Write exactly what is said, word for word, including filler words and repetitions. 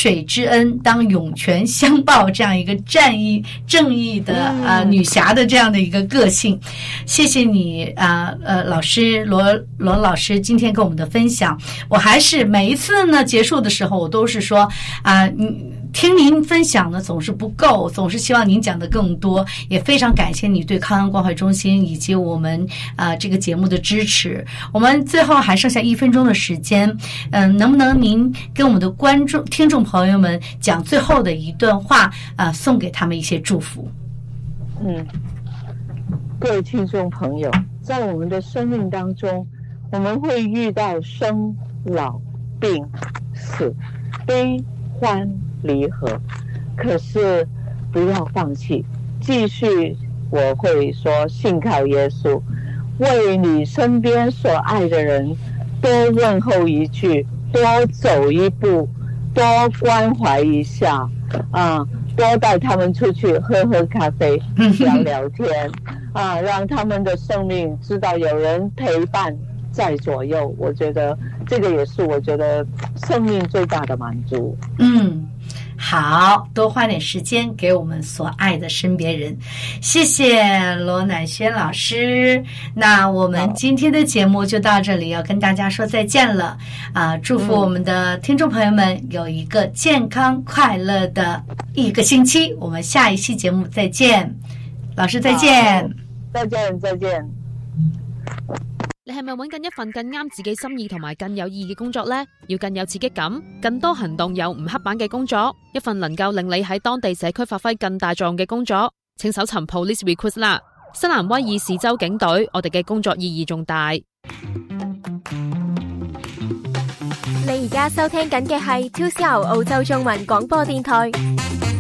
水之恩当涌泉相报这样一个战役正义的啊、呃、女侠的这样的一个个性。谢谢你啊 呃, 呃老师罗罗老师今天跟我们的分享。我还是每一次呢结束的时候，我都是说啊，你、呃、听您分享呢总是不够，总是希望您讲的更多，也非常感谢你对康恩关怀中心以及我们啊、呃、这个节目的支持。我们最后还剩下一分钟的时间，嗯、呃，能不能您跟我们的观众听众朋友们讲最后的一段话啊、呃，送给他们一些祝福？ 嗯，各位听众朋友，在我们的生命当中，我们会遇到生老病死、悲欢离合，可是不要放弃，继续。我会说信靠耶稣，为你身边所爱的人多问候一句，多走一步，多关怀一下啊，多带他们出去喝喝咖啡，聊聊天啊，让他们的生命知道有人陪伴在左右。我觉得这个也是我觉得生命最大的满足。 嗯，好，多花点时间给我们所爱的身边人。谢谢罗乃萱老师。那我们今天的节目就到这里，要跟大家说再见了啊！祝福我们的听众朋友们有一个健康快乐的一个星期。我们下一期节目再见，老師再見。 再見，再見。 你係咪揾緊一份更啱自己心意同埋更有意義嘅工作呢？要更有刺激感、更多行動又唔刻板嘅工作，一份能夠令你喺當地社區發揮更大作用嘅工作，請搜尋 Police Recruit 啦！新南威爾士州警隊，我哋嘅工作意義重大。你而家收聽緊嘅係 two C R 澳洲中文廣播電台。